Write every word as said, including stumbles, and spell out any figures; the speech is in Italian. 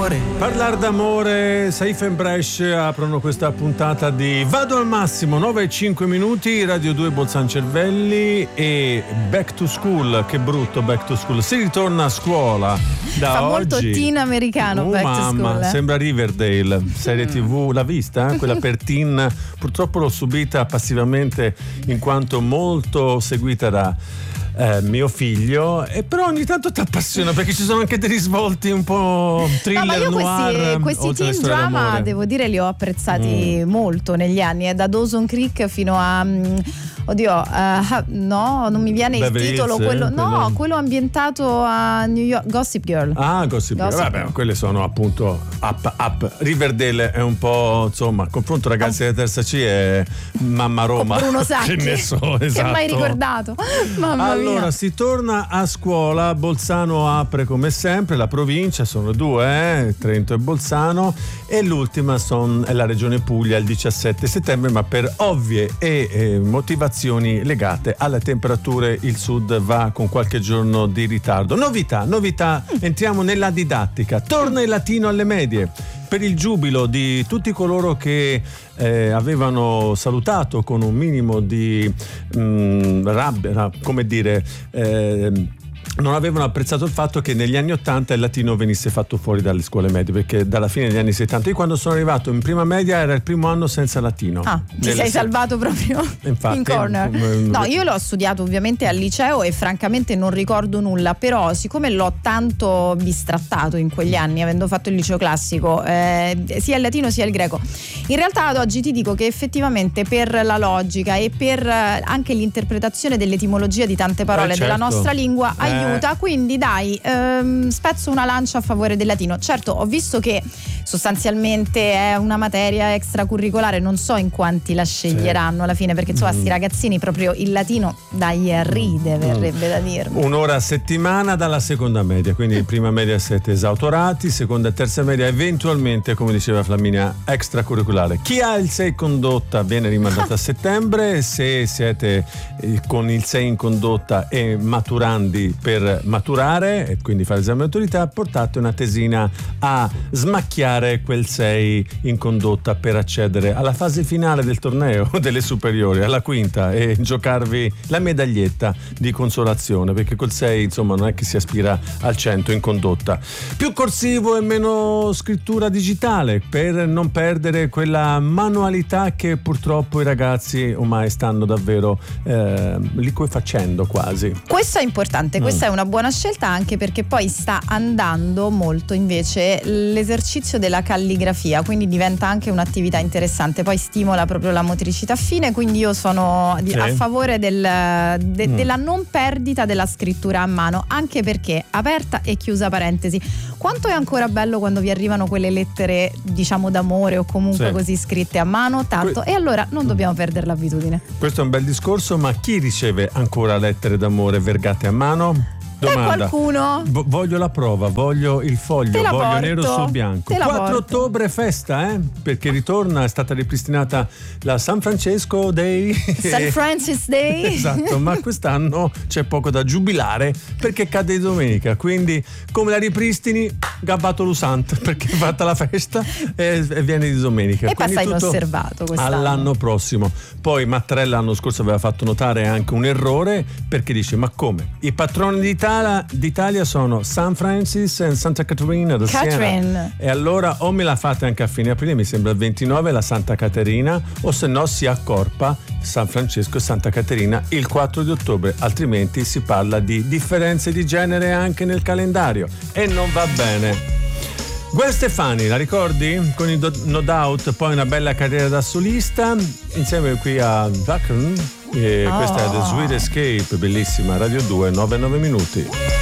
Parlare d'amore, Saif e Bresh aprono questa puntata di Vado al massimo, nove e cinque minuti, Radio due Bolzano Cervelli e Back to School, che brutto Back to School, si ritorna a scuola da Fa oggi. molto teen americano, oh, Back mamma, to School. Eh? Sembra Riverdale, serie tivù, l'ha vista? Quella per teen, purtroppo l'ho subita passivamente in quanto molto seguita da Eh, mio figlio, e però ogni tanto ti appassiona perché ci sono anche dei risvolti un po' thriller, no, ma io noir, questi, questi teen drama d'amore. devo dire li ho apprezzati mm. molto negli anni, eh, da Dawson Creek fino a um, oddio uh, no non mi viene Beverly il titolo Hills, quello, eh, no quello... quello ambientato a New York, Gossip Girl. Ah, Gossip Girl, Gossip vabbè, Girl. quelle sono appunto up up. Riverdale è un po', insomma, confronto ragazzi della terza C è Mamma Roma. Con Bruno Sacchi, che ne so, esatto. Che mai ricordato. Mamma allora mia. si torna a scuola, Bolzano apre come sempre, la provincia sono due, eh, Trento e Bolzano, e l'ultima son, è la regione Puglia il diciassette settembre, ma per ovvie e eh, motivazioni legate alle temperature il sud va con qualche giorno di ritardo. Novità, novità, entriamo nella didattica, torna il latino alle medie. Per il giubilo di tutti coloro che eh, avevano salutato con un minimo di mh, rabbia, come dire, eh, non avevano apprezzato il fatto che negli anni ottanta il latino venisse fatto fuori dalle scuole medie, perché dalla fine degli anni settanta, io quando sono arrivato in prima media era il primo anno senza latino. Ah, ti Nelle sei se... salvato proprio Infatti, in corner. m- m- No, io l'ho studiato ovviamente al liceo e francamente non ricordo nulla, però siccome l'ho tanto bistrattato in quegli anni, avendo fatto il liceo classico, eh, sia il latino sia il greco, in realtà ad oggi ti dico che effettivamente per la logica e per anche l'interpretazione dell'etimologia di tante parole eh, certo. della nostra lingua eh. aiuta, quindi dai, ehm, spezzo una lancia a favore del latino. Certo, ho visto che sostanzialmente è una materia extracurricolare, non so in quanti la sceglieranno sì. alla fine, perché insomma mm. sti ragazzini proprio il latino dai ride, verrebbe mm. da dirmi. Un'ora a settimana dalla seconda media, quindi in prima media siete esautorati, seconda e terza media eventualmente, come diceva Flaminia, extracurricolare. Chi ha il sei in condotta viene rimandato a settembre, se siete con il sei in condotta e maturandi per maturare e quindi fare l'esame di maturità, portate una tesina a smacchiare quel sei in condotta per accedere alla fase finale del torneo delle superiori, alla quinta, e giocarvi la medaglietta di consolazione, perché col sei insomma non è che si aspira al cento in condotta. Più corsivo e meno scrittura digitale per non perdere quella manualità che purtroppo i ragazzi ormai stanno davvero eh, liquefacendo quasi. Questo è importante, mm. questa è una buona scelta, anche perché poi sta andando molto invece l'esercizio della calligrafia, quindi diventa anche un'attività interessante, poi stimola proprio la motricità fine, quindi io sono sì. a favore del, de, mm. della non perdita della scrittura a mano, anche perché, aperta e chiusa parentesi, quanto è ancora bello quando vi arrivano quelle lettere diciamo d'amore o comunque sì. così scritte a mano, tanto, que- e allora non dobbiamo perdere l'abitudine. Questo è un bel discorso, ma chi riceve ancora lettere d'amore vergate a mano? Domanda. Qualcuno? V- voglio la prova, voglio il foglio, voglio porto. nero su bianco. quattro ottobre festa, eh? Perché ritorna, è stata ripristinata la San Francesco Day. San Francis Day. Esatto, ma quest'anno c'è poco da giubilare perché cade di domenica, quindi come la ripristini, gabbato l'usante, perché è fatta la festa e, e viene di domenica. E quindi passa tutto inosservato quest'anno. All'anno prossimo. Poi Mattarella l'anno scorso aveva fatto notare anche un errore, perché dice: ma come? I patroni d'Italia d'Italia sono San Francis e Santa Caterina da Siena, e allora o me la fate anche a fine aprile, mi sembra il ventinove, la Santa Caterina, o se no si accorpa San Francesco e Santa Caterina il quattro di ottobre, altrimenti si parla di differenze di genere anche nel calendario e non va bene. Gwen Stefani, la ricordi? Con il No Doubt, poi una bella carriera da solista insieme qui a Duckern. E oh. Questa è The Sweet Escape, bellissima, Radio due, nove nove minuti.